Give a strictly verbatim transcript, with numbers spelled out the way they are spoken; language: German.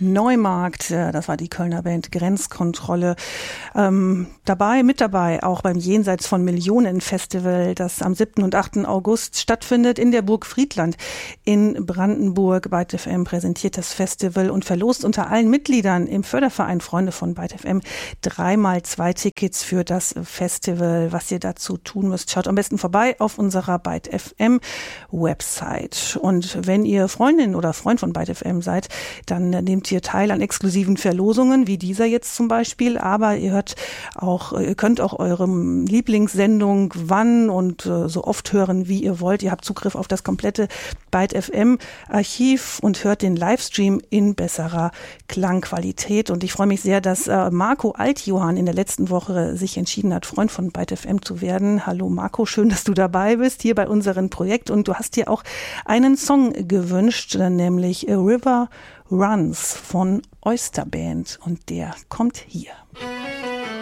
Neumarkt, das war die Kölner Band Grenzkontrolle. Ähm, dabei, mit dabei, auch beim Jenseits von Millionen Festival, das am siebten und achten August stattfindet in der Burg Friedland in Brandenburg. Byte F M präsentiert das Festival und verlost unter allen Mitgliedern im Förderverein Freunde von Byte F M dreimal zwei Tickets für das Festival. Was ihr dazu tun müsst, schaut am besten vorbei auf unserer Byte F M Website. Und wenn ihr Freundin oder Freund von Byte F M seid, dann nehmt ihr teil an exklusiven Verlosungen, wie dieser jetzt zum Beispiel. Aber ihr hört auch, ihr könnt auch eure Lieblingssendung wann und äh, so oft hören, wie ihr wollt. Ihr habt Zugriff auf das komplette Byte F M Archiv und hört den Livestream in besserer Klangqualität. Und ich freue mich sehr, dass äh, Marco Altjohann in der letzten Woche sich entschieden hat, Freund von Byte F M zu werden. Hallo Marco, schön, dass du dabei bist hier bei unserem Projekt. Und du hast dir auch einen Song gewünscht, nämlich A River Runs von Oyster Band. Und der kommt hier.